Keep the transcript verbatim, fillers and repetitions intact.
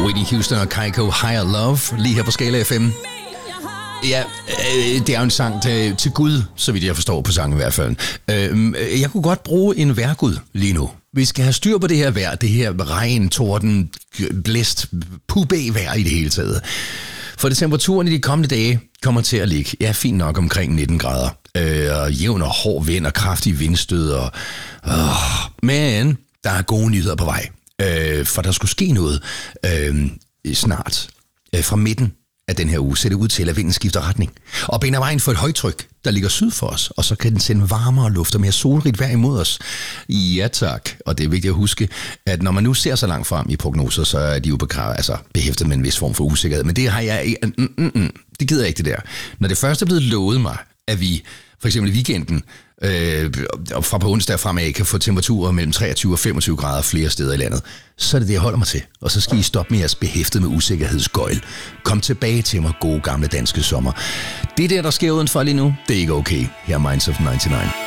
Whitney Houston og Kygo, Higher Love, lige her på Skala F M. Ja, øh, det er jo en sang til, til Gud, så vidt jeg forstår på sangen i hvert fald. Øh, jeg kunne godt bruge en vejrgud lige nu. Vi skal have styr på det her vejr, det her regn, torden, blæst, pubé-vejr i det hele taget. For det temperaturen i de kommende dage kommer til at ligge, ja, fint nok omkring nitten grader. Øh, og jævn og hård vind og kraftig vindstød. Og, øh, men der er gode nyheder på vej. Øh, for der skulle ske noget øh, snart. Øh, fra midten af den her uge ser det ud til, at vinden skifter retning. Og baner vejen for et højtryk, der ligger syd for os. Og så kan den sende varmere luft og mere solrigt vejr imod os. Ja tak. Og det er vigtigt at huske, at når man nu ser så langt frem i prognoser, så er de jo begravet, altså behæftet med en vis form for usikkerhed. Men det har jeg ikke. Mm, mm, mm, det gider jeg ikke, det der. Når det først er blevet lovet mig, at vi for eksempel i weekenden, øh, fra på onsdag fremad, kan få temperaturer mellem treogtyve og femogtyve grader flere steder i landet, så er det det, jeg holder mig til. Og så skal I stoppe med jeres behæftet med usikkerhedsgøjl. Kom tilbage til mig, gode gamle danske sommer. Det der, der sker udenfor lige nu, det er ikke okay. Her er Minds of nioghalvfems.